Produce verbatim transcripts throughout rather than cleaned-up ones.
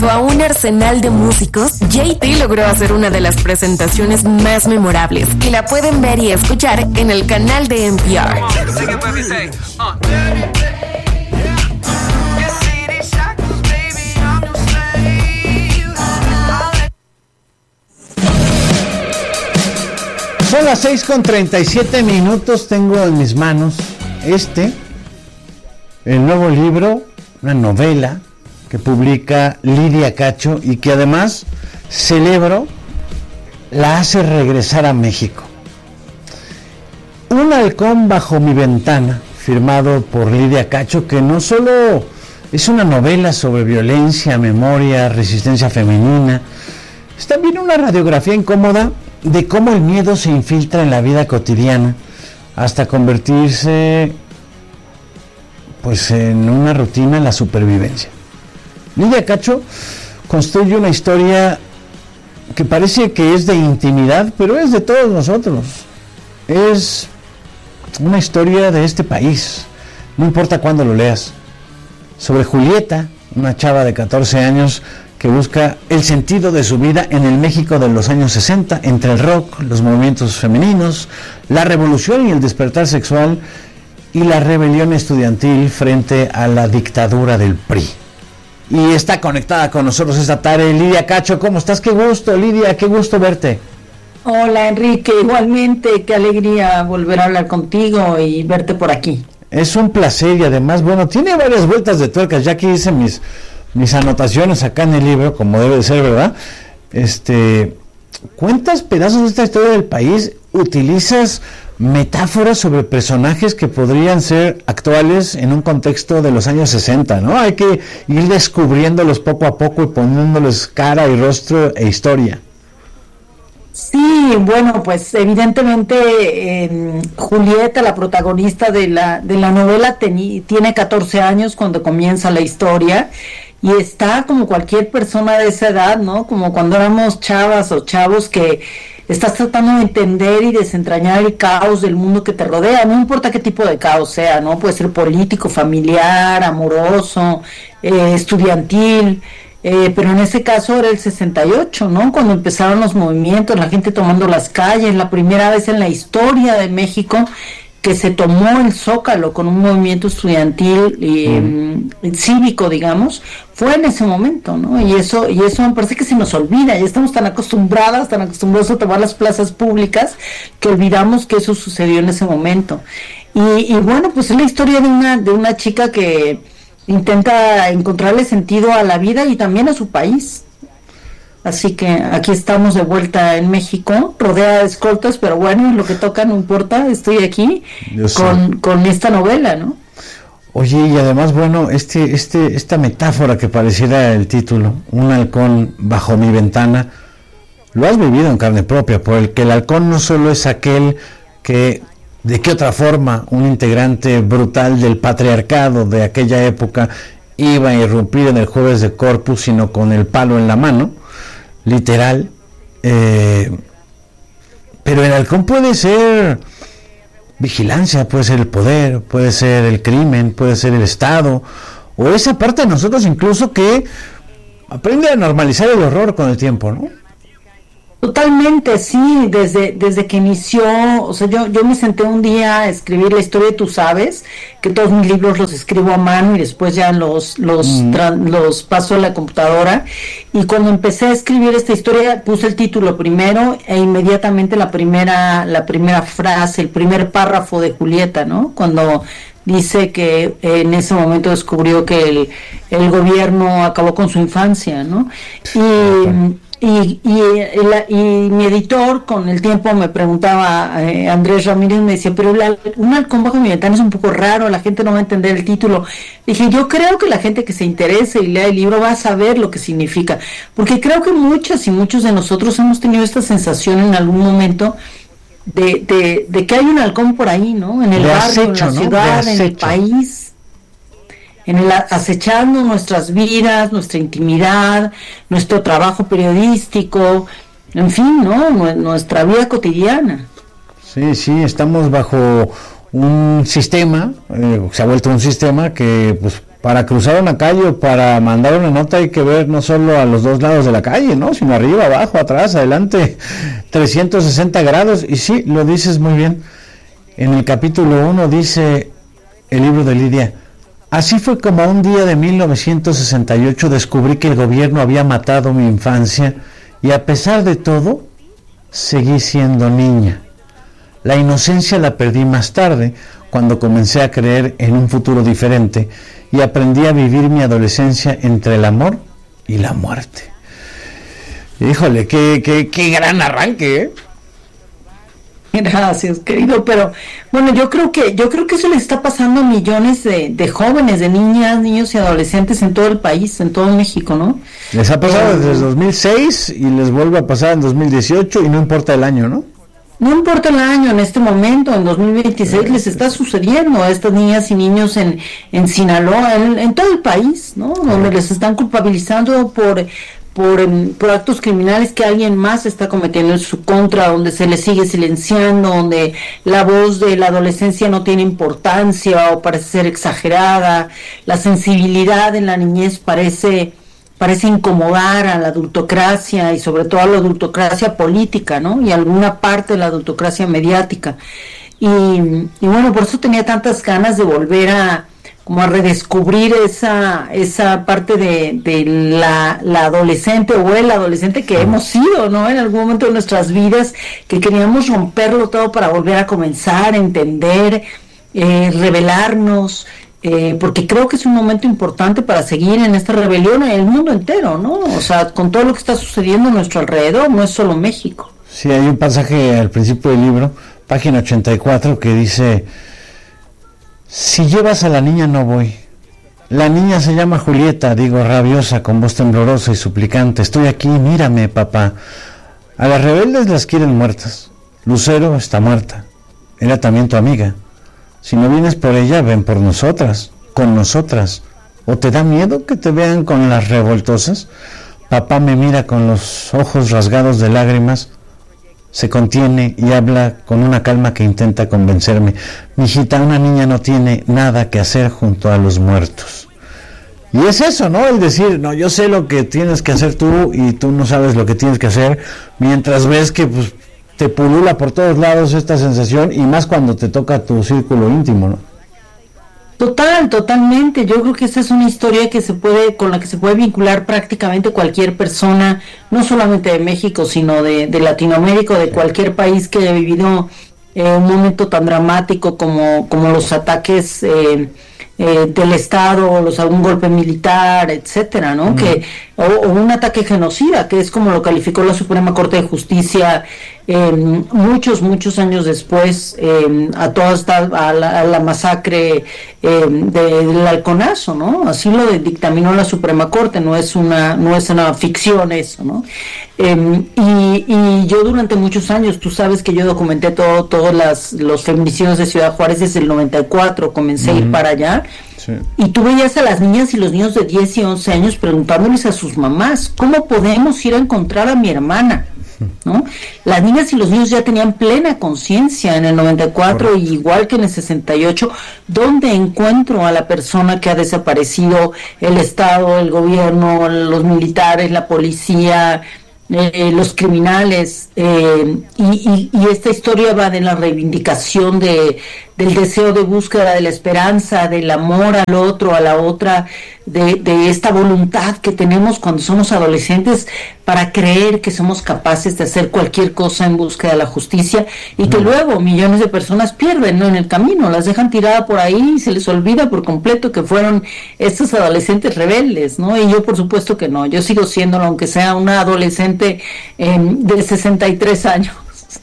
A un arsenal de músicos, J T logró hacer una de las presentaciones más memorables y la pueden ver y escuchar en el canal de N P R. Son las seis con treinta y siete minutos. Tengo en mis manos este, el nuevo libro, una novela que publica Lidia Cacho y que además celebro la hace regresar a México. Un halcón bajo mi ventana, firmado por Lidia Cacho, que no solo es una novela sobre violencia, memoria, resistencia femenina, es también una radiografía incómoda de cómo el miedo se infiltra en la vida cotidiana hasta convertirse pues en una rutina en la supervivencia. Lidia Cacho construye una historia que parece que es de intimidad, pero es de todos nosotros. Es una historia de este país, no importa cuándo lo leas. Sobre Julieta, una chava de catorce años que busca el sentido de su vida en el México de los años sesenta, entre el rock, los movimientos femeninos, la revolución y el despertar sexual y la rebelión estudiantil frente a la dictadura del P R I. Y está conectada con nosotros esta tarde Lidia Cacho. ¿Cómo estás? Qué gusto, Lidia, qué gusto verte. Hola, Enrique, igualmente, qué alegría volver a hablar contigo y verte por aquí. Es un placer y además, bueno, tiene varias vueltas de tuercas, ya que hice mis, mis anotaciones acá en el libro, como debe de ser, ¿verdad? Este, cuentas pedazos de esta historia del país, utilizas metáforas sobre personajes que podrían ser actuales en un contexto de los años sesenta, ¿no? Hay que ir descubriéndolos poco a poco y poniéndoles cara y rostro e historia. Sí, bueno, pues evidentemente eh, Julieta, la protagonista de la de la novela, teni, tiene catorce años cuando comienza la historia y está como cualquier persona de esa edad, ¿no? Como cuando éramos chavas o chavos que estás tratando de entender y desentrañar el caos del mundo que te rodea, no importa qué tipo de caos sea, ¿no? Puede ser político, familiar, amoroso, eh, estudiantil, eh, pero en ese caso era el sesenta y ocho, ¿no? Cuando empezaron los movimientos, la gente tomando las calles, la primera vez en la historia de México que se tomó el Zócalo con un movimiento estudiantil eh, mm. cívico, digamos, fue en ese momento, ¿no? Y eso, y eso me parece que se nos olvida, ya estamos tan acostumbradas, tan acostumbrados a tomar las plazas públicas, que olvidamos que eso sucedió en ese momento. Y, y bueno, pues es la historia de una, de una chica que intenta encontrarle sentido a la vida y también a su país. Así que aquí estamos de vuelta en México, rodeada de escoltas, pero bueno, lo que toca no importa, estoy aquí con, con esta novela, ¿no? Oye, y además, bueno, este, este, esta metáfora que pareciera el título, un halcón bajo mi ventana, lo has vivido en carne propia, porque el halcón no solo es aquel que, de qué otra forma, un integrante brutal del patriarcado de aquella época iba a irrumpir en el Jueves de Corpus, sino con el palo en la mano, literal, eh, pero el halcón puede ser vigilancia, puede ser el poder, puede ser el crimen, puede ser el Estado, o esa parte de nosotros incluso que aprende a normalizar el horror con el tiempo, ¿no? Totalmente, sí, desde desde que inició, o sea, yo yo me senté un día a escribir la historia de Tú Sabes, que todos mis libros los escribo a mano y después ya los los mm. tra- los paso a la computadora, y cuando empecé a escribir esta historia puse el título primero e inmediatamente la primera la primera frase, el primer párrafo de Julieta, ¿no? Cuando dice que en ese momento descubrió que el, el gobierno acabó con su infancia, ¿no? Y okay. Y, y, y, y mi editor con el tiempo me preguntaba, eh, Andrés Ramírez me decía, pero la, un halcón bajo mi ventana es un poco raro, la gente no va a entender el título. Dije, yo creo que la gente que se interese y lea el libro va a saber lo que significa, porque creo que muchas y muchos de nosotros hemos tenido esta sensación en algún momento de, de, de que hay un halcón por ahí, ¿no? En el barrio, en la ciudad, en el país. En el acechando nuestras vidas, nuestra intimidad, nuestro trabajo periodístico, en fin, ¿no? Nuestra vida cotidiana. Sí, sí, estamos bajo un sistema, eh, se ha vuelto un sistema que pues para cruzar una calle o para mandar una nota hay que ver no solo a los dos lados de la calle, ¿no? Sino arriba, abajo, atrás, adelante, trescientos sesenta grados. Y sí, lo dices muy bien. En el capítulo uno dice el libro de Lidia: así fue como un día de mil novecientos sesenta y ocho descubrí que el gobierno había matado mi infancia y a pesar de todo, seguí siendo niña. La inocencia la perdí más tarde, cuando comencé a creer en un futuro diferente y aprendí a vivir mi adolescencia entre el amor y la muerte. Híjole, qué, qué, qué gran arranque, ¿eh? Gracias, querido, pero bueno, yo creo que yo creo que eso le está pasando a millones de, de jóvenes, de niñas, niños y adolescentes en todo el país, en todo México, ¿no? Les ha pasado desde el dos mil seis y les vuelve a pasar en dos mil dieciocho y no importa el año, ¿no? No importa el año, en este momento, en dos mil veintiséis, les está sucediendo a estas niñas y niños en, en Sinaloa, en, en todo el país, ¿no? Donde les están culpabilizando por... Por, por actos criminales que alguien más está cometiendo en su contra, donde se le sigue silenciando, donde la voz de la adolescencia no tiene importancia o parece ser exagerada, la sensibilidad en la niñez parece parece incomodar a la adultocracia y sobre todo a la adultocracia política, ¿no? Y alguna parte de la adultocracia mediática. Y, y bueno, por eso tenía tantas ganas de volver a como a redescubrir esa esa parte de, de la, la adolescente o el adolescente que hemos sido, ¿no? En algún momento de nuestras vidas, que queríamos romperlo todo para volver a comenzar, entender, eh, revelarnos, eh, porque creo que es un momento importante para seguir en esta rebelión en el mundo entero, ¿no? O sea, con todo lo que está sucediendo a nuestro alrededor, no es solo México. Sí, hay un pasaje al principio del libro, página ochenta y cuatro, que dice: si llevas a la niña no voy. La niña se llama Julieta, digo rabiosa, con voz temblorosa y suplicante. Estoy aquí, mírame, papá. A las rebeldes las quieren muertas. Lucero está muerta. Era también tu amiga. Si no vienes por ella, ven por nosotras, con nosotras. ¿O te da miedo que te vean con las revoltosas? Papá me mira con los ojos rasgados de lágrimas. Se contiene y habla con una calma que intenta convencerme. Mijita, una niña no tiene nada que hacer junto a los muertos. Y es eso, ¿no? El decir, no, yo sé lo que tienes que hacer tú y tú no sabes lo que tienes que hacer, mientras ves que pues, te pulula por todos lados esta sensación, y más cuando te toca tu círculo íntimo, ¿no? Total, totalmente. Yo creo que esta es una historia que se puede, con la que se puede vincular prácticamente cualquier persona, no solamente de México, sino de, de Latinoamérica, de cualquier país que haya vivido eh, un momento tan dramático como, como los ataques eh, eh, del Estado, los algún golpe militar, etcétera, ¿no? Mm. Que o, o un ataque genocida, que es como lo calificó la Suprema Corte de Justicia eh, muchos, muchos años después, eh, a toda esta, a la, a la masacre eh, de, del Halconazo, ¿no? Así lo dictaminó la Suprema Corte, no es una, no es una ficción eso, ¿no? Eh, y, y yo durante muchos años, tú sabes que yo documenté todo, todos las, los feminicidios de Ciudad Juárez desde el noventa y cuatro, comencé uh-huh. a ir para allá. Sí. Y tú veías a las niñas y los niños de diez y once años preguntándoles a sus mamás, ¿cómo podemos ir a encontrar a mi hermana? ¿No? Las niñas y los niños ya tenían plena conciencia en el noventa y cuatro, y igual que en el sesenta y ocho, ¿dónde encuentro a la persona que ha desaparecido? El Estado, el gobierno, los militares, la policía, eh, los criminales, eh, y, y, y esta historia va de la reivindicación de del deseo de búsqueda de la esperanza, del amor al otro, a la otra, de, de esta voluntad que tenemos cuando somos adolescentes para creer que somos capaces de hacer cualquier cosa en búsqueda de la justicia, y que mm. luego millones de personas pierden, ¿no? En el camino, las dejan tirada por ahí y se les olvida por completo que fueron estos adolescentes rebeldes, ¿no? Y yo por supuesto que no, yo sigo siéndolo, aunque sea una adolescente eh, de sesenta y tres años.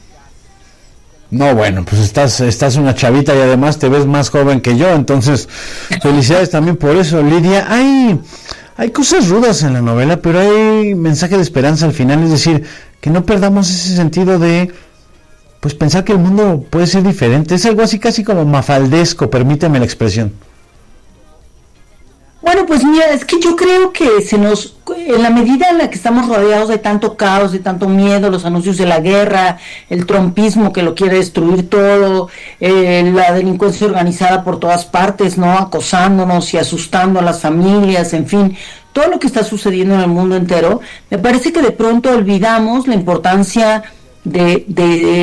No, bueno, pues estás estás una chavita y además te ves más joven que yo, entonces felicidades también por eso, Lidia. Hay hay cosas rudas en la novela, pero hay mensaje de esperanza al final, es decir, que no perdamos ese sentido de pues pensar que el mundo puede ser diferente. Es algo así casi como mafaldesco, permíteme la expresión. Bueno, pues mira, es que yo creo que se nos, en la medida en la que estamos rodeados de tanto caos, de tanto miedo, los anuncios de la guerra, el trumpismo que lo quiere destruir todo, eh, la delincuencia organizada por todas partes, ¿no? Acosándonos y asustando a las familias, en fin, todo lo que está sucediendo en el mundo entero, me parece que de pronto olvidamos la importancia de, de,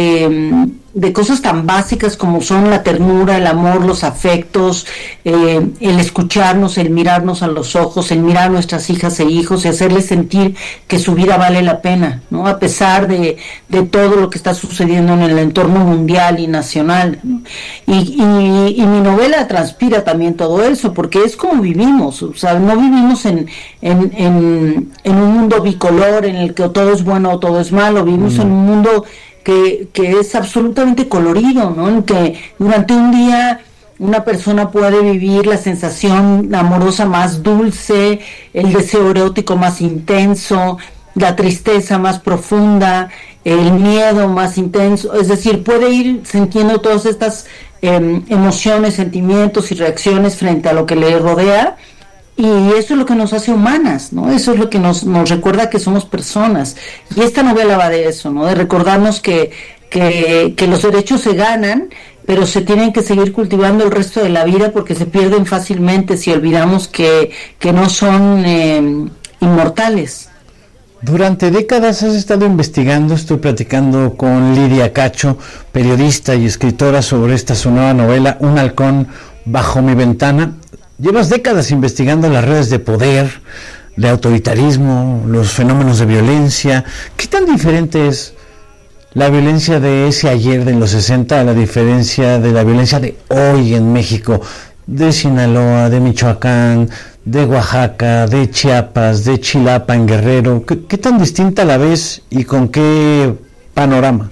de, de cosas tan básicas como son la ternura, el amor, los afectos, eh, el escucharnos, el mirarnos a los ojos, el mirar a nuestras hijas e hijos y hacerles sentir que su vida vale la pena, ¿no? A pesar de, de todo lo que está sucediendo en el entorno mundial y nacional, ¿no? Y, y, y mi novela transpira también todo eso, porque es como vivimos, o sea, no vivimos en, en, en, en un mundo bicolor en el que todo es bueno o todo es malo, vivimos mm. en un mundo Que, que es absolutamente colorido, ¿no? En que durante un día una persona puede vivir la sensación amorosa más dulce, el deseo erótico más intenso, la tristeza más profunda, el miedo más intenso, es decir, puede ir sintiendo todas estas eh, emociones, sentimientos y reacciones frente a lo que le rodea. Y eso es lo que nos hace humanas, ¿no? Eso es lo que nos, nos recuerda que somos personas. Y esta novela va de eso, ¿no? De recordarnos que, que, que los derechos se ganan, pero se tienen que seguir cultivando el resto de la vida porque se pierden fácilmente si olvidamos que, que no son eh, inmortales. Durante décadas has estado investigando, estoy platicando con Lidia Cacho, periodista y escritora, sobre esta su nueva novela, Un halcón bajo mi ventana. Llevas décadas investigando las redes de poder, de autoritarismo, los fenómenos de violencia. ¿Qué tan diferente es la violencia de ese ayer de los sesenta a la diferencia de la violencia de hoy en México? De Sinaloa, de Michoacán, de Oaxaca, de Chiapas, de Chilapa en Guerrero. ¿Qué, qué tan distinta la ves y con qué panorama?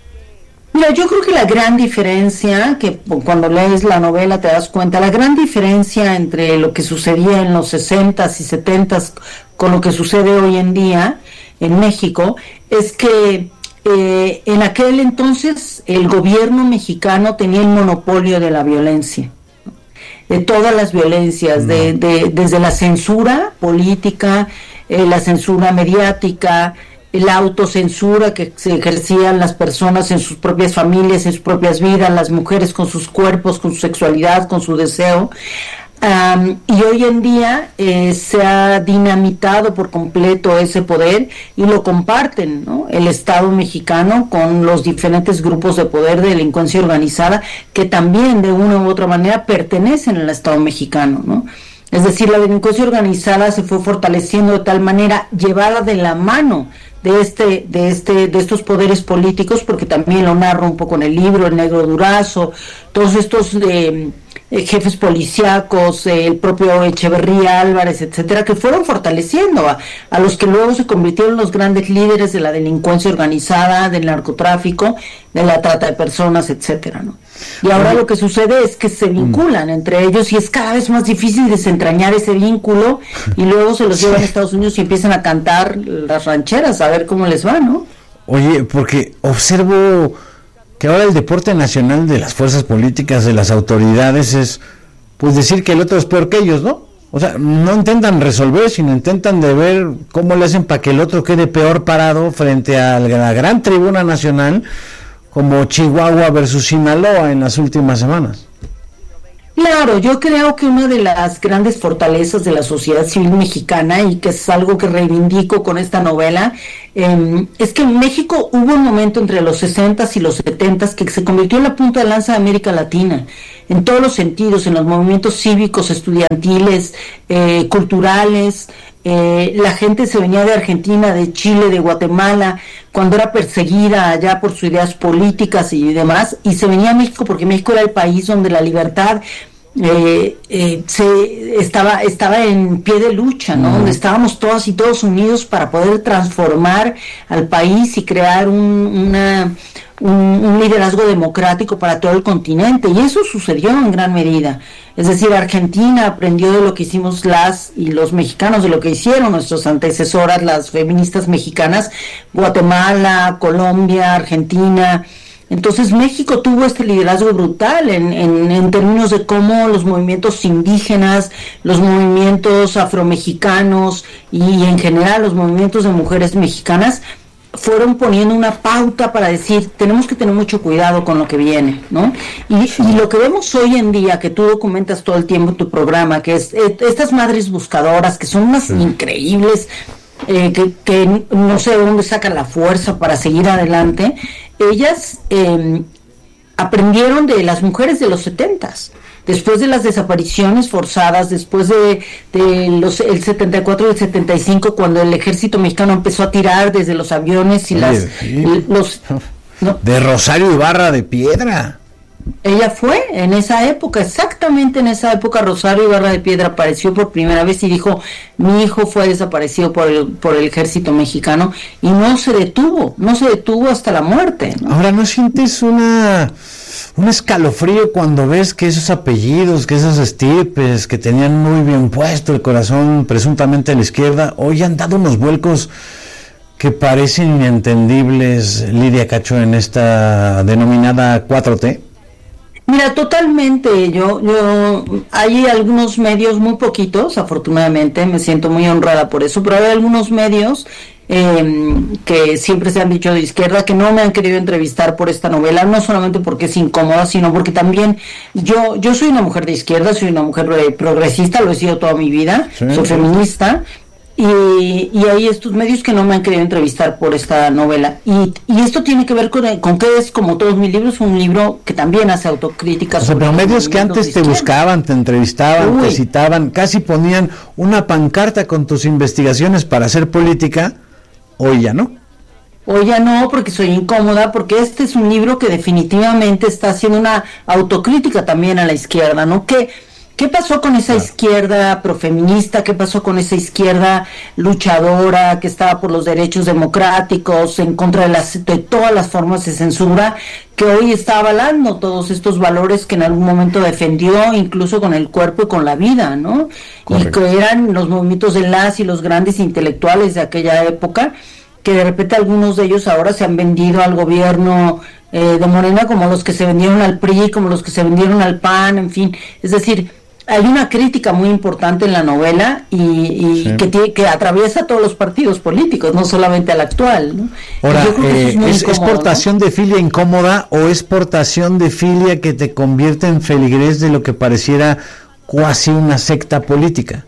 Mira, yo creo que la gran diferencia, que cuando lees la novela te das cuenta, la gran diferencia entre lo que sucedía en los sesentas y setentas con lo que sucede hoy en día en México, es que eh, en aquel entonces el gobierno mexicano tenía el monopolio de la violencia, de todas las violencias, no. de, de, desde la censura política, eh, la censura mediática, la autocensura que se ejercían las personas en sus propias familias, en sus propias vidas, las mujeres con sus cuerpos, con su sexualidad, con su deseo. Um, y hoy en día eh, se ha dinamitado por completo ese poder y lo comparten, ¿no? El Estado mexicano con los diferentes grupos de poder de delincuencia organizada que también de una u otra manera pertenecen al Estado mexicano, ¿no? Es decir, la delincuencia organizada se fue fortaleciendo de tal manera, llevada de la mano de este, de este, de estos poderes políticos, porque también lo narro un poco en el libro, el Negro Durazo, todos estos eh, eh, jefes policíacos, eh, el propio Echeverría Álvarez, etcétera, que fueron fortaleciendo a, a los que luego se convirtieron en los grandes líderes de la delincuencia organizada, del narcotráfico, de la trata de personas, etcétera, ¿no? Y ahora lo que sucede es que se vinculan entre ellos y es cada vez más difícil desentrañar ese vínculo y luego se los llevan a Estados Unidos y empiezan a cantar las rancheras a ver cómo les va, ¿no? Oye, porque observo que ahora el deporte nacional de las fuerzas políticas, de las autoridades, es pues decir que el otro es peor que ellos, ¿no? O sea, no intentan resolver, sino intentan de ver cómo le hacen para que el otro quede peor parado frente a la gran tribuna nacional, como Chihuahua versus Sinaloa en las últimas semanas. Claro, yo creo que una de las grandes fortalezas de la sociedad civil mexicana, y que es algo que reivindico con esta novela, eh, es que en México hubo un momento entre los sesentas y los setentas que se convirtió en la punta de lanza de América Latina, en todos los sentidos, en los movimientos cívicos, estudiantiles, eh, culturales. Eh, la gente se venía de Argentina, de Chile, de Guatemala, cuando era perseguida allá por sus ideas políticas y demás, y se venía a México porque México era el país donde la libertad eh, eh, se estaba estaba en pie de lucha, ¿no? Uh-huh. Donde estábamos todas y todos unidos para poder transformar al país y crear un, una Un, un liderazgo democrático para todo el continente, y eso sucedió en gran medida. Es decir, Argentina aprendió de lo que hicimos las y los mexicanos, de lo que hicieron nuestras antecesoras, las feministas mexicanas, Guatemala, Colombia, Argentina, Entonces México tuvo este liderazgo brutal en, en, en términos de cómo los movimientos indígenas, los movimientos afromexicanos y en general los movimientos de mujeres mexicanas fueron poniendo una pauta para decir, tenemos que tener mucho cuidado con lo que viene, ¿no? Y, y lo que vemos hoy en día, que tú documentas todo el tiempo en tu programa, que es eh, estas madres buscadoras, que son unas sí. increíbles, eh, que, que no sé de dónde sacan la fuerza para seguir adelante, ellas eh, aprendieron de las mujeres de los setentas, después de las desapariciones forzadas, después de, de los el setenta y cuatro y el setenta y cinco, cuando el ejército mexicano empezó a tirar desde los aviones y Oye, las sí. los ¿no? de Rosario Ibarra de Piedra. Ella fue en esa época, exactamente en esa época, Rosario Ibarra de Piedra apareció por primera vez y dijo, mi hijo fue desaparecido por el, por el ejército mexicano, y no se detuvo, no se detuvo hasta la muerte, ¿no? Ahora, ¿no sientes una un escalofrío cuando ves que esos apellidos, que esas estirpes que tenían muy bien puesto el corazón presuntamente a la izquierda, hoy han dado unos vuelcos que parecen inentendibles, Lidia Cacho, en esta denominada cuatro T? Mira, totalmente, yo, yo, hay algunos medios, muy poquitos, afortunadamente, me siento muy honrada por eso, pero hay algunos medios eh, que siempre se han dicho de izquierda, que no me han querido entrevistar por esta novela, no solamente porque es incómoda, sino porque también yo, yo soy una mujer de izquierda, soy una mujer eh, progresista, lo he sido toda mi vida, sí, soy sí. feminista. Y, y hay estos medios que no me han querido entrevistar por esta novela, y, y esto tiene que ver con, con que es, como todos mis libros, un libro que también hace autocrítica. O sea, pero medios que antes te buscaban, te entrevistaban, Uy. te citaban, casi ponían una pancarta con tus investigaciones para hacer política, hoy ya no. Hoy ya no, porque soy incómoda, porque este es un libro que definitivamente está haciendo una autocrítica también a la izquierda, ¿no? Que ¿Qué pasó con esa izquierda profeminista? ¿Qué pasó con esa izquierda luchadora que estaba por los derechos democráticos, en contra de, las, de todas las formas de censura, que hoy está avalando todos estos valores que en algún momento defendió, incluso con el cuerpo y con la vida, ¿no? Correcto. Y que eran los movimientos de las y los grandes intelectuales de aquella época, que de repente algunos de ellos ahora se han vendido al gobierno eh, de Morena, como los que se vendieron al P R I, como los que se vendieron al P A N, en fin, es decir, hay una crítica muy importante en la novela y, y sí. que, tiene, que atraviesa todos los partidos políticos, no solamente al actual, ¿no? Ahora, eh, es, es, incómodo, ¿es portación, ¿no?, de filia incómoda o es portación de filia que te convierte en feligrés de lo que pareciera cuasi una secta política?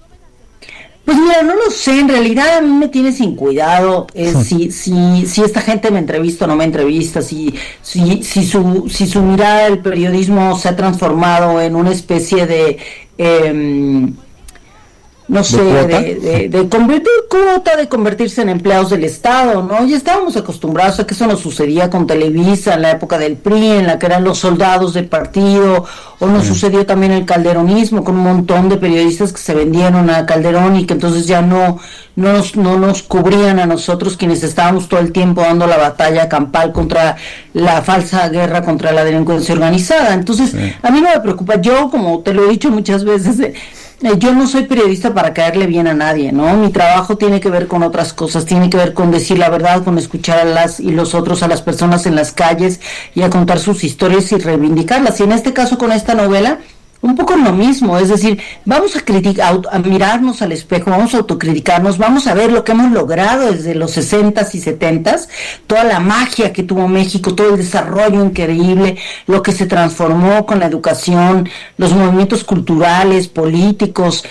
Pues mira, no lo sé, en realidad a mí me tiene sin cuidado eh, si, si, si esta gente me entrevista o no me entrevista, si, si, si, su, si su mirada del periodismo se ha transformado en una especie de... Eh, no sé, ¿De, de, de, de convertir cuota, de convertirse en empleados del Estado, ¿no? Ya estábamos acostumbrados a que eso nos sucedía con Televisa en la época del P R I, en la que eran los soldados del partido, o nos sí. sucedió también el calderonismo, con un montón de periodistas que se vendieron a Calderón y que entonces ya no, no, nos, no nos cubrían a nosotros, quienes estábamos todo el tiempo dando la batalla campal contra la falsa guerra contra la delincuencia organizada. Entonces, sí. a mí no me preocupa, yo, como te lo he dicho muchas veces, eh, yo no soy periodista para caerle bien a nadie, ¿no? Mi trabajo tiene que ver con otras cosas, tiene que ver con decir la verdad, con escuchar a las y los otros, a las personas en las calles y a contar sus historias y reivindicarlas. Y en este caso, con esta novela, un poco lo mismo, es decir, vamos a criticar, a mirarnos al espejo, vamos a autocriticarnos, vamos a ver lo que hemos logrado desde los sesentas y setentas, toda la magia que tuvo México, todo el desarrollo increíble, lo que se transformó con la educación, los movimientos culturales, políticos,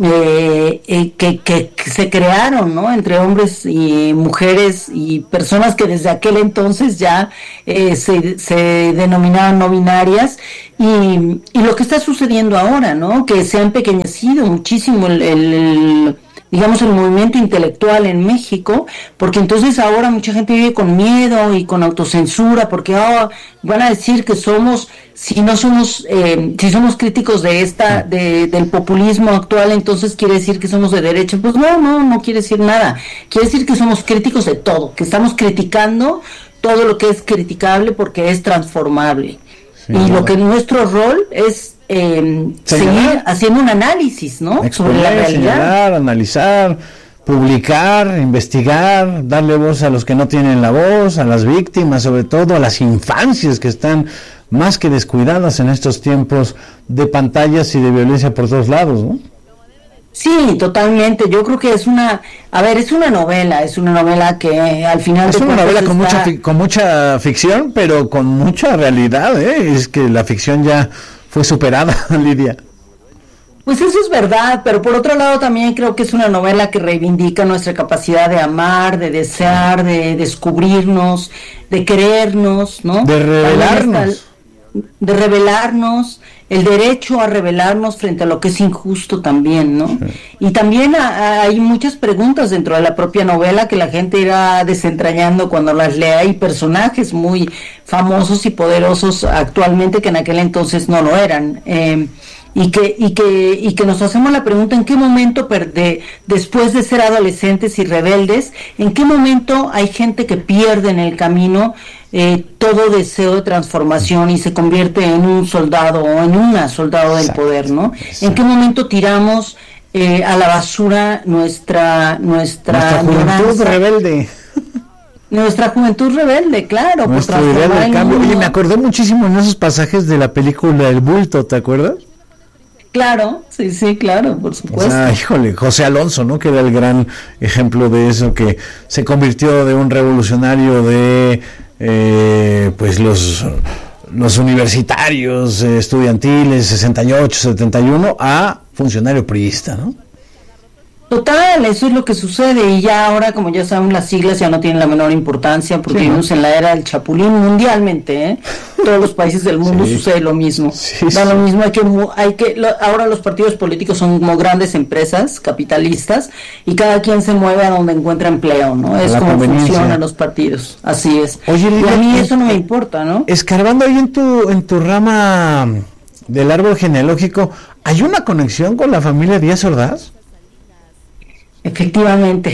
eh, eh, que, que, que se crearon, ¿no?, entre hombres y mujeres y personas que desde aquel entonces ya eh, se, se denominaban no binarias, y, y lo que está sucediendo ahora, ¿no?, que se ha empequeñecido muchísimo el, el, el digamos el movimiento intelectual en México, porque entonces ahora mucha gente vive con miedo y con autocensura, porque oh, van a decir que somos, si no somos, eh, si somos críticos de esta, de, del populismo actual, entonces quiere decir que somos de derecha. Pues no, no, no quiere decir nada, quiere decir que somos críticos de todo, que estamos criticando todo lo que es criticable porque es transformable. Sí, y no, lo que nuestro rol es eh, seguir haciendo un análisis, ¿no?, exponer, sobre la realidad. Señalar, analizar, publicar, investigar, darle voz a los que no tienen la voz, a las víctimas, sobre todo a las infancias que están más que descuidadas en estos tiempos de pantallas y de violencia por todos lados, ¿no? Sí, totalmente. Yo creo que es una, a ver, es una novela, es una novela que al final es de una novela con está... mucha con mucha ficción, pero con mucha realidad, ¿eh? Es que la ficción ya fue superada, Lidia. Pues eso es verdad, pero por otro lado también creo que es una novela que reivindica nuestra capacidad de amar, de desear, de descubrirnos, de querernos, ¿no? De revelarnos. De revelarnos, el derecho a revelarnos frente a lo que es injusto también, ¿no? Sí. Y también a, a, hay muchas preguntas dentro de la propia novela que la gente irá desentrañando cuando las lea. Hay personajes muy famosos y poderosos actualmente que en aquel entonces no lo eran. Eh, y que y que y que nos hacemos la pregunta en qué momento de, después de ser adolescentes y rebeldes, en qué momento hay gente que pierde en el camino eh, todo deseo de transformación y se convierte en un soldado o en una soldado del exacto, poder, ¿no? Exacto. En qué momento tiramos eh, a la basura nuestra nuestra, nuestra juventud rebelde. Nuestra juventud rebelde, claro. Nuestro ideal del cambio. Oye, me acordé muchísimo en esos pasajes de la película El Bulto, ¿te acuerdas? Claro, sí, sí, claro, por supuesto. Ah, híjole, José Alonso, ¿no? Que era el gran ejemplo de eso, que se convirtió de un revolucionario de, eh, pues, los, los universitarios eh, estudiantiles, sesenta y ocho, setenta y uno, a funcionario priista, ¿no? Total, eso es lo que sucede, y ya ahora, como ya saben, las siglas ya no tienen la menor importancia, porque sí, vivimos ¿no? en la era del chapulín mundialmente, ¿eh? Todos los países del mundo sí. sucede lo mismo. Sí, da sí. lo mismo, hay que, hay que, lo, ahora los partidos políticos son como grandes empresas capitalistas, y cada quien se mueve a donde encuentra empleo, ¿no? Es como funcionan los partidos, así es. Oye, y Lidia, a mí eso no me importa, ¿no? Escarbando ahí en tu, en tu rama del árbol genealógico, ¿hay una conexión con la familia Díaz Ordaz? Efectivamente.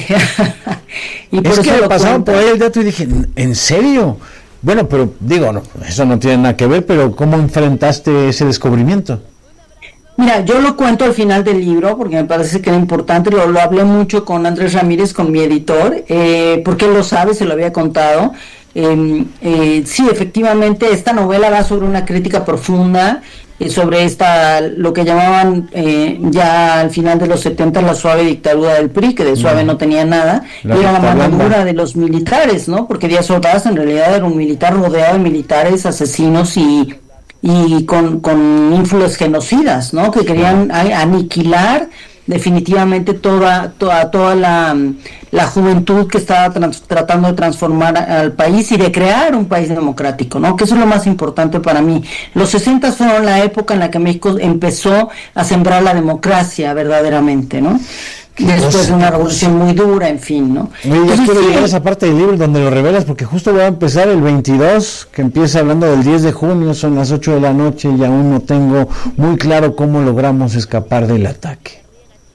Y por es eso que lo pasaba por ahí el dato y dije, ¿en serio? Bueno, pero digo, no, eso no tiene nada que ver, pero ¿cómo enfrentaste ese descubrimiento? Mira, yo lo cuento al final del libro porque me parece que era importante, lo, lo hablé mucho con Andrés Ramírez, con mi editor, eh, porque él lo sabe, se lo había contado. Eh, eh, sí, efectivamente, esta novela va sobre una crítica profunda, eh, sobre esta, lo que llamaban eh, ya al final de los setenta la suave dictadura del P R I, que de suave no, no tenía nada, la era la mano dura de los militares, ¿no? Porque Díaz Ordaz en realidad era un militar rodeado de militares, asesinos y, y con, con ínfulas genocidas, ¿no? Que querían a, aniquilar definitivamente toda toda toda la, la juventud que estaba trans, tratando de transformar al país y de crear un país democrático, ¿no? Que eso es lo más importante para mí. Los sesenta fueron la época en la que México empezó a sembrar la democracia verdaderamente, ¿no? Después de una revolución muy dura, en fin, ¿no? Oye, ya quiero llegar a esa parte del libro donde lo revelas, porque justo voy a empezar el veintidós, que empieza hablando del diez de junio, son las ocho de la noche y aún no tengo muy claro cómo logramos escapar del ataque.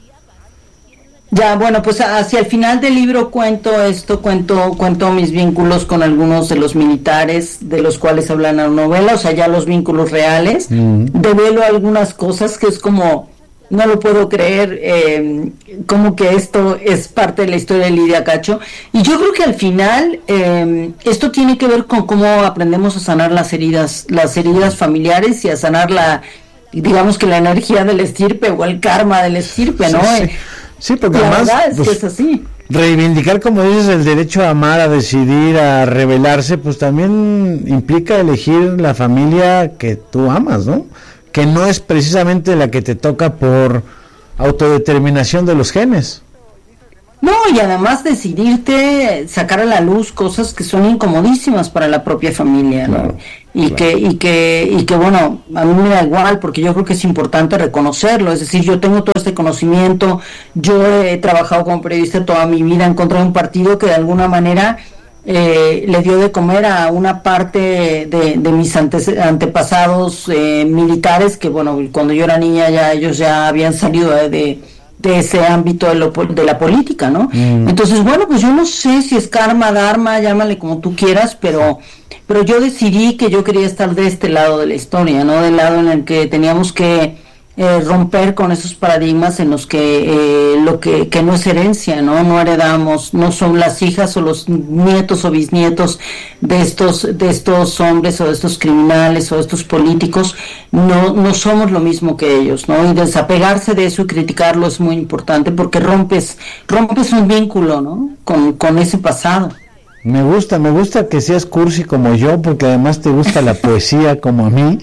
Ya, bueno, pues hacia el final del libro cuento esto, cuento cuento mis vínculos con algunos de los militares de los cuales habla en la novela, o sea, ya los vínculos reales. Mm. Develo algunas cosas que es como, no lo puedo creer, eh, como que esto es parte de la historia de Lidia Cacho. Y yo creo que al final eh, esto tiene que ver con cómo aprendemos a sanar las heridas, las heridas familiares y a sanar la, digamos que la energía del estirpe o el karma del estirpe, ¿no? Sí, sí. Sí, porque la además verdad es pues, que es así. Reivindicar, como dices, el derecho a amar, a decidir, a rebelarse, pues también implica elegir la familia que tú amas, ¿no? Que no es precisamente la que te toca por autodeterminación de los genes. No, y además decidirte sacar a la luz cosas que son incomodísimas para la propia familia, ¿no? Claro, y claro. que y que y que bueno, a mí me da igual porque yo creo que es importante reconocerlo, es decir, yo tengo todo este conocimiento, yo he trabajado como periodista toda mi vida en contra de un partido que de alguna manera eh, le dio de comer a una parte de, de mis antes, antepasados eh, militares que bueno, cuando yo era niña ya ellos ya habían salido de, de de ese ámbito de, lo, de la política, ¿no? Mm. Entonces, bueno, pues yo no sé si es karma, dharma, llámale como tú quieras, pero pero yo decidí que yo quería estar de este lado de la historia, ¿no? Del lado en el que teníamos que eh, romper con esos paradigmas en los que eh, lo que, que no es herencia, ¿no? No heredamos, no son las hijas o los nietos o bisnietos de estos, de estos hombres o de estos criminales o de estos políticos, no, no somos lo mismo que ellos, ¿no? Y desapegarse de eso y criticarlo es muy importante porque rompes, rompes un vínculo, ¿no? Con, con ese pasado. Me gusta, me gusta que seas cursi como yo, porque además te gusta la poesía como a mí.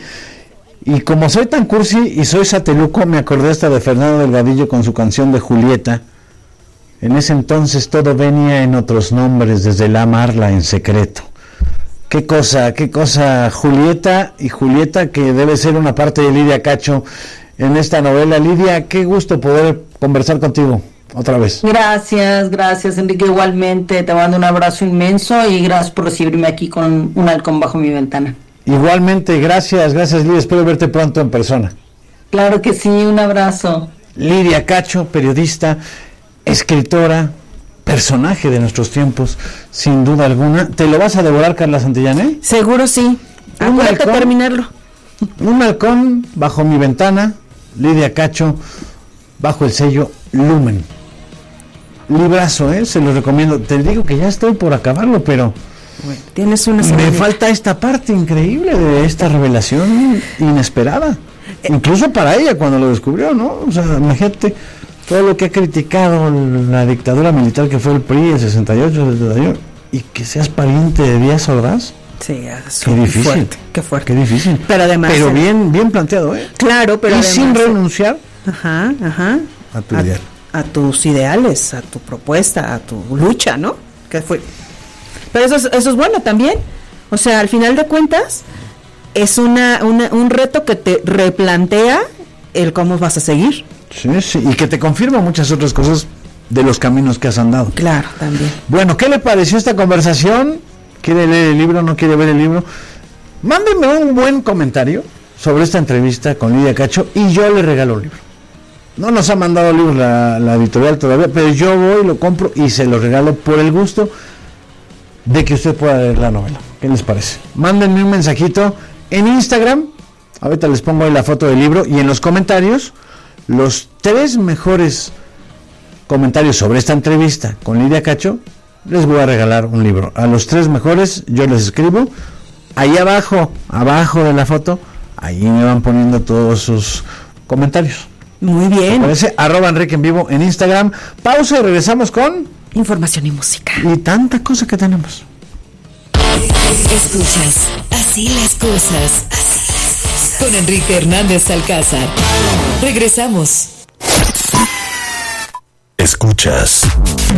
Y como soy tan cursi y soy sateluco, me acordé hasta de Fernando Delgadillo con su canción de Julieta. En ese entonces todo venía en otros nombres, desde el amarla en secreto. Qué cosa, qué cosa, Julieta, y Julieta que debe ser una parte de Lidia Cacho en esta novela. Lidia, qué gusto poder conversar contigo otra vez. Gracias, gracias Enrique, igualmente te mando un abrazo inmenso y gracias por recibirme aquí con un halcón bajo mi ventana. Igualmente, gracias, gracias Lidia, espero verte pronto en persona. Claro que sí, un abrazo. Lidia Cacho, periodista, escritora, personaje de nuestros tiempos, sin duda alguna. ¿Te lo vas a devorar, Carla Santillán, eh? Seguro sí. Acuérdate de terminarlo. Un halcón bajo mi ventana, Lidia Cacho, bajo el sello Lumen. Librazo, eh, se lo recomiendo. Te digo que ya estoy por acabarlo, pero... Bueno, tienes una me semanita. falta esta parte increíble de esta revelación inesperada, incluso para ella cuando lo descubrió, ¿no? O sea, imagínate todo lo que ha criticado la dictadura militar que fue el P R I, el sesenta y ocho, el setenta y ocho, y que seas pariente de Díaz Ordaz. Sí, qué difícil, fuerte, qué fuerte, qué difícil. Pero además, pero bien, bien planteado, ¿eh? Claro, pero y además, sin renunciar, ajá, ajá, a tu a, ideal, a tus ideales, a tu propuesta, a tu lucha, ¿no? Que fue. Pero eso es, eso es bueno también. O sea, al final de cuentas, es una, una un reto que te replantea el cómo vas a seguir. Sí, sí, y que te confirma muchas otras cosas de los caminos que has andado. Claro, también. Bueno, ¿qué le pareció esta conversación? ¿Quiere leer el libro? ¿No quiere ver el libro? Mándenme un buen comentario sobre esta entrevista con Lidia Cacho y yo le regalo un libro. No nos ha mandado libros la, la editorial todavía, pero yo voy, lo compro y se lo regalo por el gusto de que usted pueda leer la novela. ¿Qué les parece? Mándenme un mensajito en Instagram, ahorita les pongo ahí la foto del libro, y en los comentarios los tres mejores comentarios sobre esta entrevista con Lidia Cacho, les voy a regalar un libro. A los tres mejores yo les escribo ahí abajo, abajo de la foto, ahí me van poniendo todos sus comentarios. Muy bien. Parece arroba Enrique en vivo en Instagram. Pausa y regresamos con información y música. Y tanta cosa que tenemos. Escuchas Así las cosas. Así las cosas. Con Enrique Hernández Alcázar. Regresamos. Escuchas